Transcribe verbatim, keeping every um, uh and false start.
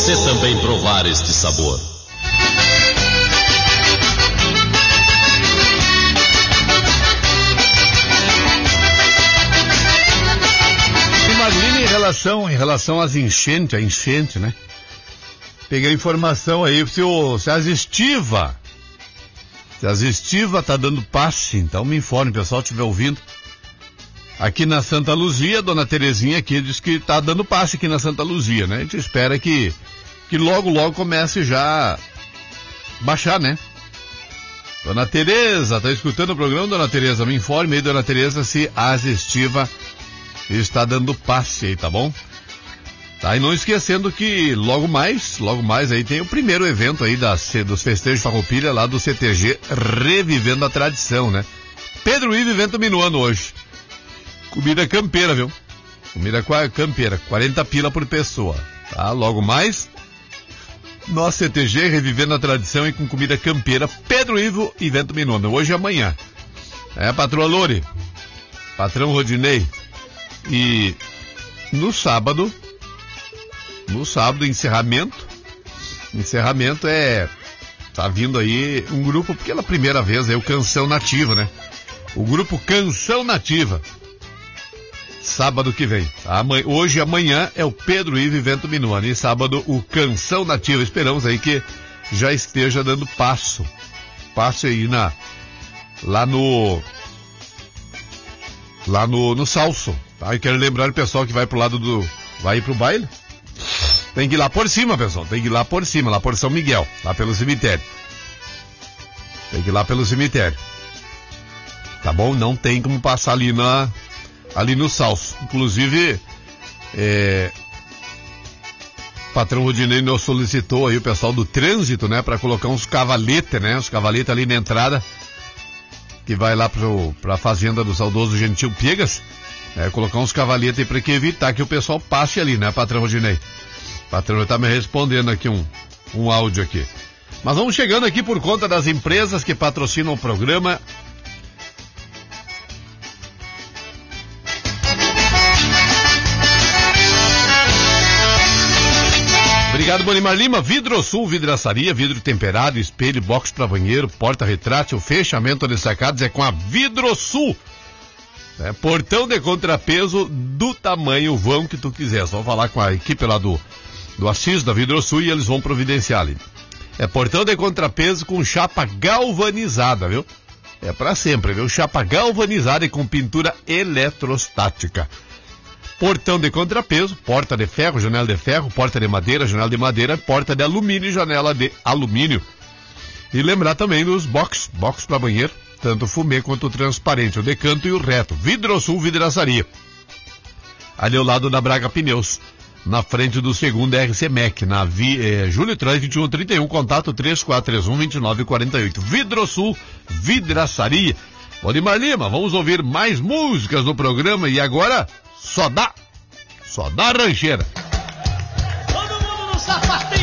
você também provar este sabor. Marlene, em relação, em relação às enchentes, a enchente, né? Peguei a informação aí, se, o, se as estiva, se as estiva tá dando passe, então me informe, pessoal, estiver ouvindo. Aqui na Santa Luzia, dona Terezinha aqui diz que tá dando passe aqui na Santa Luzia, né? A gente espera que, que logo, logo comece já a baixar, né? Dona Tereza, tá escutando o programa, dona Tereza? Me informe aí, dona Tereza, se as estiva está dando passe aí, tá bom? Tá, e não esquecendo que logo mais, logo mais aí tem o primeiro evento aí das, dos festejos Farroupilha lá do C T G, Revivendo a Tradição, né? Pedro Ivo Evento Minuano hoje. Comida campeira, viu? Comida campeira, quarenta pila por pessoa, tá? Logo mais, nosso C T G Revivendo a Tradição e com comida campeira, Pedro Ivo Evento Minuano, hoje e amanhã. É, patroa Lore, patrão Rodinei. E no sábado, no sábado, encerramento, encerramento é, tá vindo aí um grupo, pela primeira vez, é o Canção Nativa, né? O grupo Canção Nativa, sábado que vem, amanhã, hoje e amanhã é o Pedro Ivo Evento Minuano, e sábado o Canção Nativa, esperamos aí que já esteja dando passo, passo aí na, lá no, lá no, no Salso. Tá, eu quero lembrar o pessoal que vai pro lado do... Vai ir pro baile? Tem que ir lá por cima, pessoal. Tem que ir lá por cima, lá por São Miguel. Lá pelo cemitério. Tem que ir lá pelo cemitério. Tá bom? Não tem como passar ali na... Ali no Salso. Inclusive, é... o patrão Rodinei nos solicitou aí o pessoal do trânsito, né? Pra colocar uns cavaletes, né? Uns cavaletes ali na entrada. Que vai lá pro, pra fazenda do saudoso Gentil Piegas. É, colocar uns cavaletes aí para que evitar que o pessoal passe ali, né, patrão Rodinei? O patrão tá me respondendo aqui um, um áudio aqui. Mas vamos chegando aqui por conta das empresas que patrocinam o programa. Obrigado, Bonimar Lima. Vidrosul, vidraçaria, vidro temperado, espelho, box para banheiro, porta retrátil, fechamento de sacados é com a Vidrosul. É, portão de contrapeso do tamanho vão que tu quiser. Só falar com a equipe lá do, do Assis, da Vidrosul, e eles vão providenciar ali. É portão de contrapeso com chapa galvanizada, viu? É pra sempre, viu? Chapa galvanizada e com pintura eletrostática. Portão de contrapeso, porta de ferro, janela de ferro, porta de madeira, janela de madeira, porta de alumínio e janela de alumínio. E lembrar também dos box, box para banheiro, tanto o fumê quanto o transparente, o decanto e o reto. Vidrosul Vidraçaria. Ali ao lado da Braga Pneus, na frente do segundo R C M E C, na vi, eh, Júlio Trans vinte e um trinta e um, contato três quatro três um, dois nove quatro oito. Vidrosul Vidraçaria. Bonimar Lima, vamos ouvir mais músicas no programa e agora só dá, só dá rancheira. Todo mundo no sapatinho.